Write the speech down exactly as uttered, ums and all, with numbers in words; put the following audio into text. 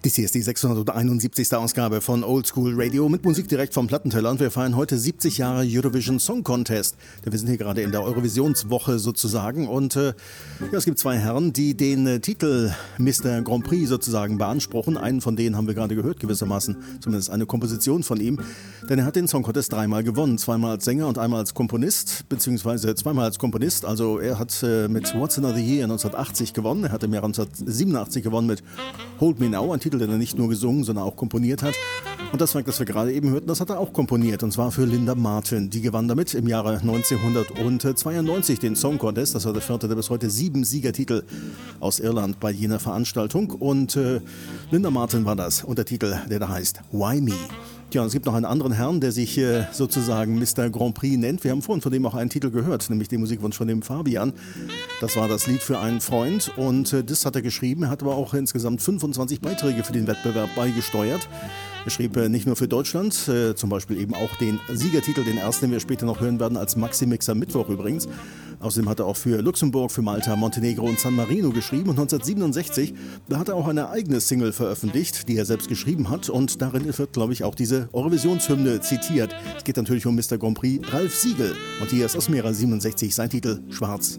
Dies hier ist die sechshunderteinundsiebzigste Ausgabe von Old School Radio mit Musik direkt vom Plattenteller und wir feiern heute siebzig Jahre Eurovision Song Contest. Denn wir sind hier gerade in der Eurovisionswoche sozusagen und äh, ja, es gibt zwei Herren, die den äh, Titel Mister Grand Prix sozusagen beanspruchen. Einen von denen haben wir gerade gehört gewissermaßen, zumindest eine Komposition von ihm, denn er hat den Song Contest dreimal gewonnen, zweimal als Sänger und einmal als Komponist, beziehungsweise zweimal als Komponist. Also er hat äh, mit What's Another Year neunzehnhundertachtzig gewonnen, er hat im Jahr neunzehnhundertsiebenundachtzig gewonnen mit Hold Me Now, ein Titel, den er nicht nur gesungen, sondern auch komponiert hat. Und das Werk, das wir gerade eben hörten, das hat er auch komponiert, und zwar für Linda Martin. Die gewann damit im Jahre neunzehnhundertzweiundneunzig den Song Contest. Das war der vierte der bis heute sieben Siegertitel aus Irland bei jener Veranstaltung. Und äh, Linda Martin war das, und der Titel, der da heißt Why Me? Tja, und es gibt noch einen anderen Herrn, der sich äh, sozusagen Mister Grand Prix nennt. Wir haben vorhin von dem auch einen Titel gehört, nämlich den Musikwunsch von dem Fabian. Das war das Lied für einen Freund, und äh, das hat er geschrieben. Er hat aber auch insgesamt fünfundzwanzig Beiträge für den Wettbewerb beigesteuert. Er schrieb äh, nicht nur für Deutschland, äh, zum Beispiel eben auch den Siegertitel, den ersten, den wir später noch hören werden, als Maxi-Mixer Mittwoch übrigens. Außerdem hat er auch für Luxemburg, für Malta, Montenegro und San Marino geschrieben. Und neunzehnhundertsiebenundsechzig, da hat er auch eine eigene Single veröffentlicht, die er selbst geschrieben hat. Und darin wird, glaube ich, auch diese Eurovisionshymne zitiert. Es geht natürlich um Mister Grand Prix Ralf Siegel. Und hier ist aus dem Jahre siebenundsechzig sein Titel Schwarz.